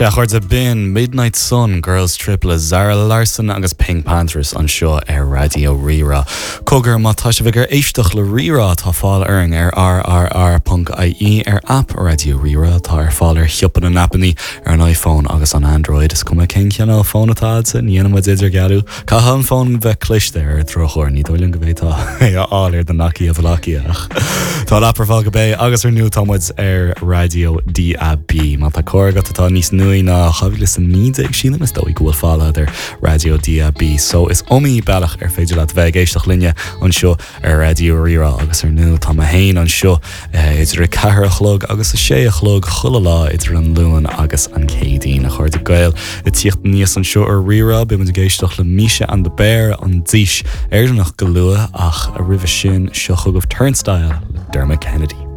Se chuirde bin Midnight Sun, Girls Triple, Zara Larsson agus Pink Panthers an seo Radio Rira. Cogur má tá se bheith éisteach le Rira tá fáil airing rrr.ie app Radio Rira tá fáil chiapan an appaní an iPhone agus an Android. Is cum cén ceanna fón atá san dhéanam idir gaú. Cá an fón bheith cliste trochóir ní dóilin go bhéh tá áir den naci a bhlaciach. Tá lapar fáil go bé agus nu támuid Radio DAB. Má tá cóirgat atá níos nui na chaile san níd ag sína is dóí gohfuil fála ar Radio DAB. So is omí bailach féidir le bheith éisteach linne an seo Radio Rira agus nu tá a hain an seo idir cethir chlog agus a sé a chlog chula lá idir an luúan agus an cédín a chuir de gail. I tíocht níos an seo Rira be man géisteach le Misha and the Bear an díis nach go lua ach a rih sin seo chugah Turnstile le Dermot Kennedy.